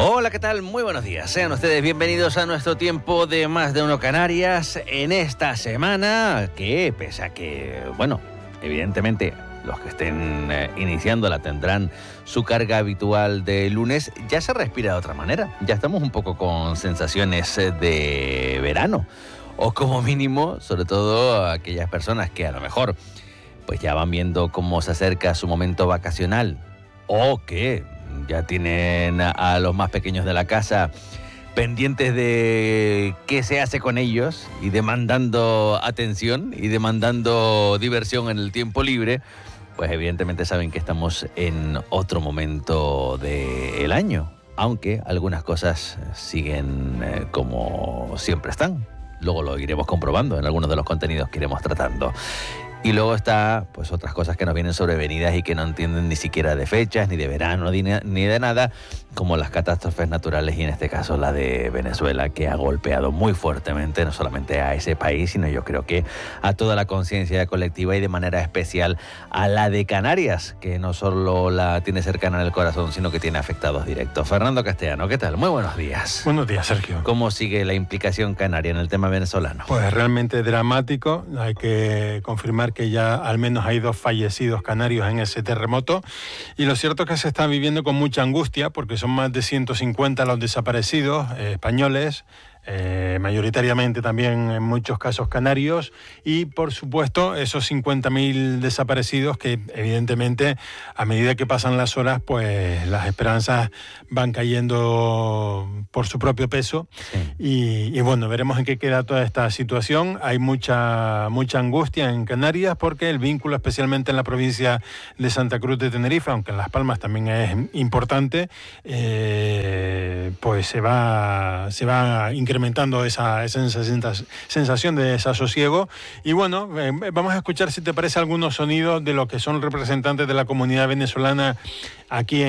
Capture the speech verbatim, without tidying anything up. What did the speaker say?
Hola, ¿qué tal? Muy buenos días. Sean ustedes bienvenidos a nuestro tiempo de Más de Uno Canarias en esta semana que, pese a que, bueno, evidentemente los que estén eh, iniciándola tendrán su carga habitual de lunes, ya se respira de otra manera. Ya estamos un poco con sensaciones de verano. O como mínimo, sobre todo aquellas personas que a lo mejor pues ya van viendo cómo se acerca su momento vacacional o que ya tienen a, a los más pequeños de la casa pendientes de qué se hace con ellos y demandando atención y demandando diversión en el tiempo libre, pues evidentemente saben que estamos en otro momento del año, aunque algunas cosas siguen eh, como siempre están. Luego lo iremos comprobando en algunos de los contenidos que iremos tratando. Y luego está, pues, otras cosas que nos vienen sobrevenidas y que no entienden ni siquiera de fechas, ni de verano, ni de nada, como las catástrofes naturales y en este caso la de Venezuela, que ha golpeado muy fuertemente no solamente a ese país, sino yo creo que a toda la conciencia colectiva y de manera especial a la de Canarias, que no solo la tiene cercana en el corazón, sino que tiene afectados directos. Fernando Castellano, ¿qué tal? Muy buenos días. Buenos días, Sergio. ¿Cómo sigue la implicación canaria en el tema venezolano? Pues realmente dramático. Hay que confirmar que ya al menos hay dos fallecidos canarios en ese terremoto, y lo cierto es que se está viviendo con mucha angustia porque son más de ciento cincuenta los desaparecidos eh, españoles, eh, mayoritariamente también en muchos casos canarios, y por supuesto esos cincuenta mil desaparecidos que evidentemente a medida que pasan las horas pues las esperanzas van cayendo por su propio peso. Sí. y, y bueno, veremos en qué queda toda esta situación. Hay mucha, mucha angustia en Canarias porque el vínculo, especialmente en la provincia de Santa Cruz de Tenerife, aunque en Las Palmas también es importante, eh, pues se va, se va incrementando esa, esa sensación de desasosiego. Y bueno, eh, vamos a escuchar, si te parece, algunos sonidos de lo que son representantes de la comunidad venezolana aquí en